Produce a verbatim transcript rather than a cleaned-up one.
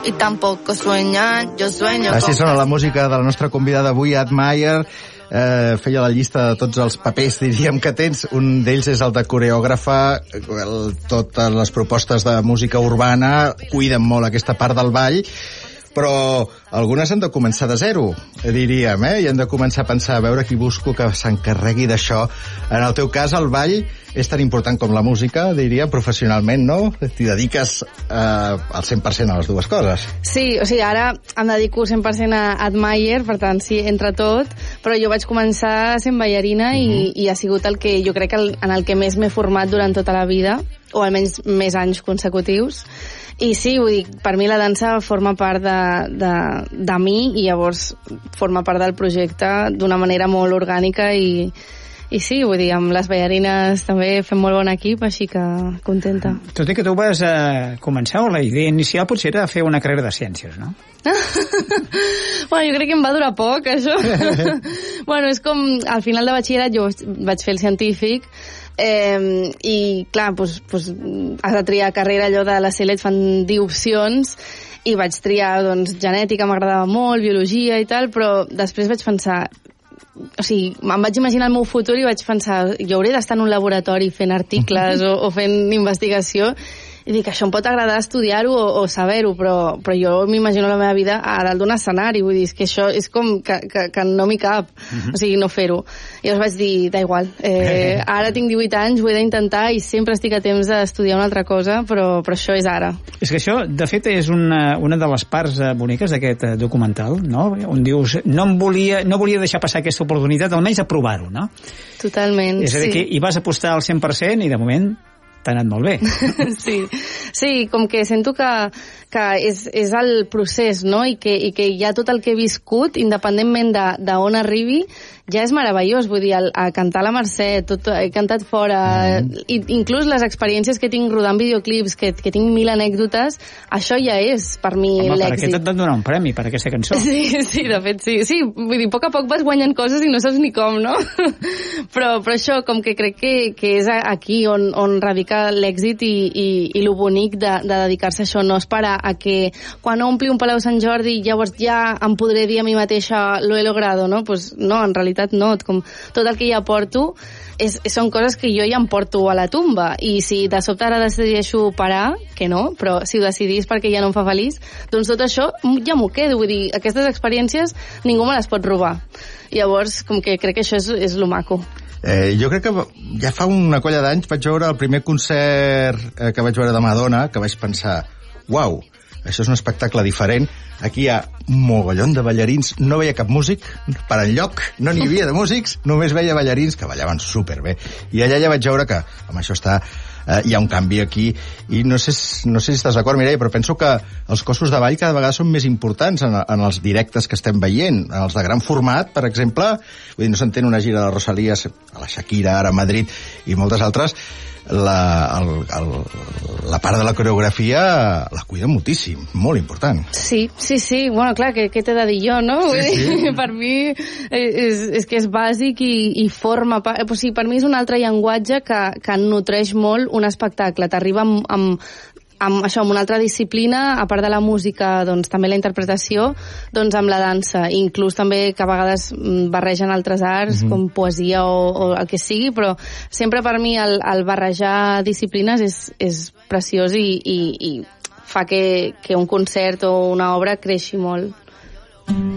y tampoco sueñan, yo sueño con... Així sona la música de la nostra convidada avui, Admire. Eh, feia la llista de tots els papers, diríem, que tens. Un d'ells és el de coreògrafa. El, totes les propostes de música urbana cuiden molt aquesta part del ball, però algunes han de començar de zero, diríem, eh? I hem de començar a pensar, a veure qui busco que s'encarregui d'això. En el teu cas, el ball és tan important com la música, diria, professionalment, no? T'hi dediques eh, al cent per cent a les dues coses. Sí, o sigui, ara em dedico cent per cent a Admire, per tant, sí, entre tot, però jo vaig començar sent ballarina uh-huh. i, i ha sigut el que jo crec que el, en el que més m'he format durant tota la vida, o almenys més anys consecutius. I sí, vull dir, per mi la dansa forma part de, de, de mi i llavors forma part del projecte d'una manera molt orgànica i, i sí, vull dir, amb les ballarines també fem molt bon equip, així que contenta. Tot i que tu vas eh, començar, o la idea inicial potser era fer una carrera de ciències, no? Bueno, jo crec que em va durar poc, això. Bueno, és com, al final de batxillerat jo vaig fer el científic, Eh, i clar, pues, pues, has de triar carrera, allò de la C L E T fan deu opcions i vaig triar, doncs, genètica m'agradava molt, biologia i tal, però després vaig pensar, o sigui, em vaig imaginar el meu futur i vaig pensar, jo hauré d'estar en un laboratori fent articles o, o fent investigació, i dic, això em pot agradar estudiar-ho o, o saber-ho, però, però jo m'imagino la meva vida a dalt d'un escenari, vull dir, és que això és com que, que, que no m'hi cap, uh-huh. o sigui, no fer-ho. I llavors vaig dir, da igual, eh, ara tinc divuit anys, ho he d'intentar i sempre estic a temps d'estudiar una altra cosa, però, però això és ara. És que això, de fet, és una, una de les parts boniques d'aquest documental, no? On dius, no em volia, no volia deixar passar aquesta oportunitat, almenys de provar-ho, no? Totalment, és a dir, sí. que hi vas apostar al cent per cent i de moment t'ha anat molt bé. Sí, sí, com que sento que, que és, és el procés, no? I que, i que ja tot el que he viscut, independentment d'on arribi, ja és meravellós, vull dir, a cantar a la Mercè, tot, he cantat fora, mm. i, inclús les experiències que tinc rodant videoclips, que, que tinc mil anècdotes, això ja és per mi l'èxit. Home, per aquest et van donar un premi, per aquesta cançó. Sí, sí, de fet, sí. Sí, vull dir, a poc a poc vas guanyant coses i no saps ni com, no? però, però això, com que crec que, que és aquí on, on radica l'èxit i, i, i lo bonic de, de dedicar-se a això, no esperar a que quan ompli un Palau Sant Jordi llavors ja em podré dir a mi mateixa lo he logrado, no? Pues no, en realitat no, com tot el que ja porto és, són coses que jo ja em porto a la tumba, i si de sobte ara decideixo parar, que no, però si ho decidís perquè ja no em fa feliç, doncs tot això ja m'ho quedo, vull dir, aquestes experiències ningú me les pot robar. Llavors, com que crec que això és, és lo maco. Eh, jo crec que ja fa una colla d'anys vaig veure el primer concert eh, que vaig veure de Madonna, que vaig pensar, uau, això és un espectacle diferent, aquí hi ha un mogollon de ballarins, no veia cap músic per enlloc, no n'hi havia de músics, només veia ballarins que ballaven superbé, i allà ja vaig veure que amb això està, eh, hi ha un canvi aquí, i no sé, no sé si estàs d'acord, Mireia, però penso que els cossos de ball cada vegada són més importants en, en els directes que estem veient, en els de gran format, per exemple, vull dir, no s'entén una gira de Rosalía, a la Shakira, ara a Madrid, i moltes altres, la, el, el, la part de la coreografia la cuida moltíssim, molt important. Sí, sí, sí, bueno, clar, què, què t'he de dir jo, no? Sí, sí. Per mi és, és que és bàsic i, i forma part, o sigui, per mi és un altre llenguatge que, que nutreix molt un espectacle, t'arriba amb, amb amb això, amb una altra disciplina, a part de la música, doncs també la interpretació, doncs amb la dansa, inclús també que a vegades barregen altres arts, mm-hmm. com poesia o, o el que sigui, però sempre per mi el, el barrejar disciplines és, és preciós i, i, i fa que, que un concert o una obra creixi molt.